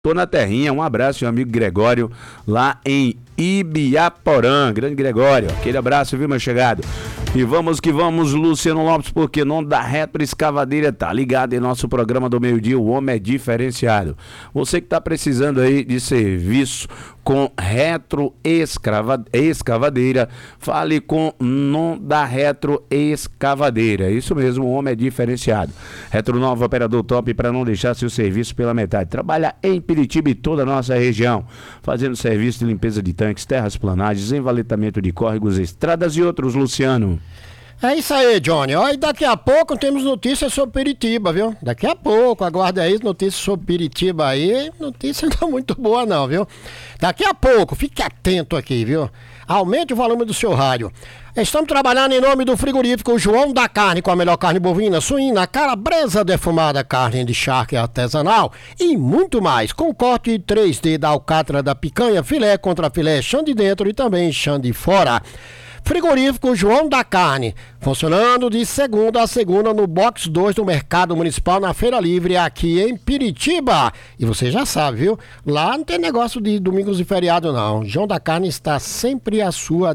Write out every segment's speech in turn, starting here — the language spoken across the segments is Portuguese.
Tô na terrinha, um abraço, meu amigo Gregório, lá em Ibiaporã, grande Gregório, aquele abraço, viu, meu chegado? E vamos que vamos, Luciano Lopes, porque não dá retro escavadeira, tá ligado em nosso programa do meio-dia, o homem é diferenciado. Você que tá precisando aí de serviço com retro escavadeira, fale com não dá retro escavadeira, isso mesmo, o homem é diferenciado. Retro Nova, operador top para não deixar seu serviço pela metade. Trabalha em Piritiba e toda a nossa região, fazendo serviço de limpeza de tanques, terrasplanagens, envaletamento de córregos, estradas e outros, Luciano. É isso aí, Johnny. Ó, e daqui a pouco temos notícias sobre Piritiba, viu? Daqui a pouco, aguarda aí notícias sobre Piritiba aí. Notícia não é muito boa não, viu? Daqui a pouco, fique atento aqui, viu? Aumente o volume do seu rádio. Estamos trabalhando em nome do frigorífico João da Carne, com a melhor carne bovina, suína, calabresa defumada, carne de charque artesanal e muito mais, com corte 3D da alcatra da picanha, filé contra filé, chão de dentro e também chão de fora. Frigorífico João da Carne, funcionando de segunda a segunda no box 2 do Mercado Municipal na Feira Livre aqui em Piritiba. E você já sabe, viu? Lá não tem negócio de domingos e feriado não. João da Carne está sempre à sua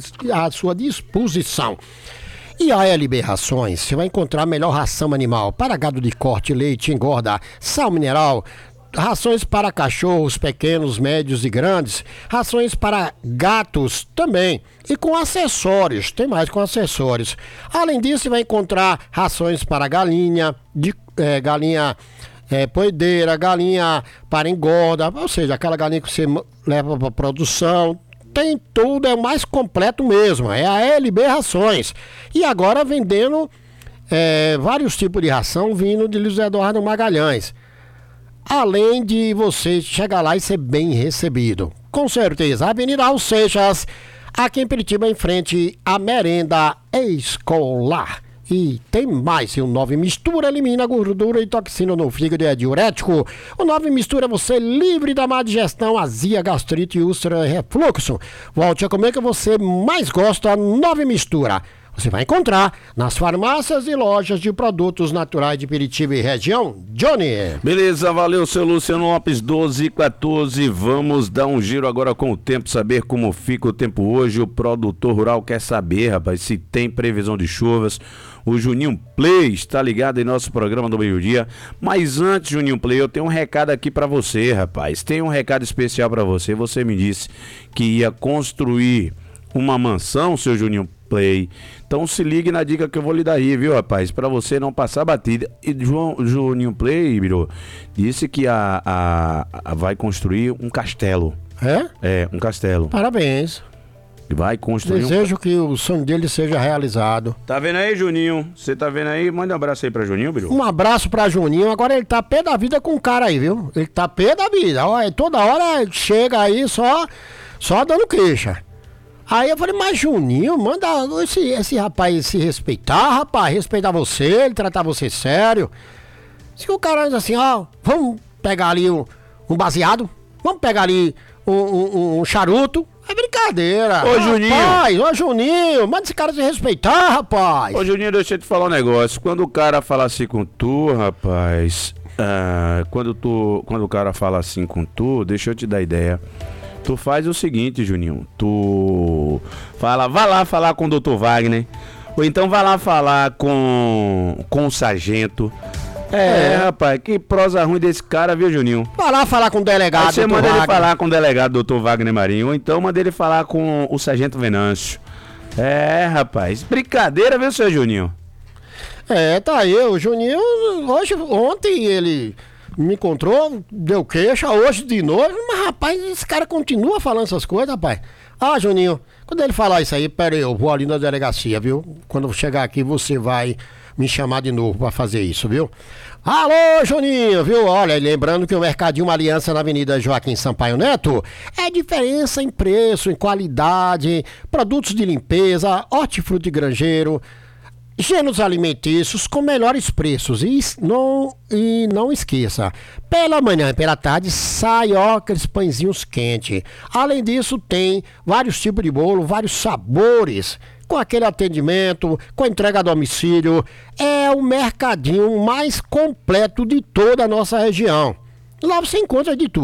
disposição. E a LB Rações, você vai encontrar a melhor ração animal para gado de corte, leite, engorda, sal mineral, rações para cachorros pequenos, médios e grandes, rações para gatos também, e com acessórios, tem mais com acessórios. Além disso, você vai encontrar rações para galinha, galinha poedeira, galinha para engorda, ou seja, aquela galinha que você leva para produção. Tem tudo, é o mais completo mesmo, é a LB Rações. E agora vendendo vários tipos de ração vindo de Luiz Eduardo Magalhães. Além de você chegar lá e ser bem recebido. Com certeza, Avenida Raul Seixas, aqui em Piritiba, em frente à merenda escolar. E tem mais, o 9 Mistura elimina gordura e toxina no fígado e é diurético. O 9 Mistura você livre da má digestão, azia, gastrite, úlcera e refluxo. Volte a comer que você mais gosta, 9 Mistura. Você vai encontrar nas farmácias e lojas de produtos naturais de Piritiba e região. Johnny. Beleza, valeu, seu Luciano Lopes, 12h14. Vamos dar um giro agora com o tempo, saber como fica o tempo hoje. O produtor rural quer saber, rapaz, se tem previsão de chuvas. O Juninho Play está ligado em nosso programa do meio-dia. Mas antes, Juninho Play, eu tenho um recado aqui pra você, rapaz. Tem um recado especial pra você. Você me disse que ia construir uma mansão, seu Juninho Play. Então se ligue na dica que eu vou lhe dar aí, viu, rapaz? Pra você não passar batida. E Juninho Play, Biro, disse que vai construir um castelo. É? Um castelo. Parabéns. Vai construir. Desejo que o sonho dele seja realizado. Tá vendo aí, Juninho? Você tá vendo aí? Manda um abraço aí pra Juninho, Biro. Um abraço pra Juninho. Agora ele tá pé da vida com o cara aí, viu? Ele tá pé da vida. Olha, toda hora chega aí só dando queixa. Aí eu falei, mas Juninho, manda esse rapaz se respeitar, rapaz, respeitar você, ele tratar você sério. Se o cara diz assim, vamos pegar ali um baseado, vamos pegar ali um charuto, é brincadeira. Ô, Juninho. Rapaz, ô Juninho, manda esse cara se respeitar, rapaz. Ô, Juninho, deixa eu te falar um negócio. Quando o cara fala assim com tu, rapaz, quando o cara fala assim com tu, deixa eu te dar ideia. Tu faz o seguinte, Juninho, tu vai lá falar com o Dr. Wagner, ou então vai lá falar com o sargento. Rapaz, que prosa ruim desse cara, viu, Juninho? Vai lá falar com o delegado. Aí você manda ele falar com o delegado Dr. Wagner Marinho, ou então manda ele falar com o sargento Venâncio. Rapaz, brincadeira, viu, seu Juninho? Tá aí, o Juninho, ontem ele me encontrou, deu queixa, hoje de novo, mas rapaz, esse cara continua falando essas coisas, rapaz. Juninho, quando ele falar isso aí, pera aí, eu vou ali na delegacia, viu? Quando eu chegar aqui, você vai me chamar de novo pra fazer isso, viu? Alô, Juninho, viu? Olha, lembrando que o Mercadinho Aliança na Avenida Joaquim Sampaio Neto é diferença em preço, em qualidade, produtos de limpeza, hortifruti granjeiro, gêneros alimentícios com melhores preços. E não esqueça, pela manhã e pela tarde sai aqueles pãezinhos quentes. Além disso, tem vários tipos de bolo, vários sabores, com aquele atendimento, com entrega a domicílio. É o mercadinho mais completo de toda a nossa região. Lá você encontra de tudo.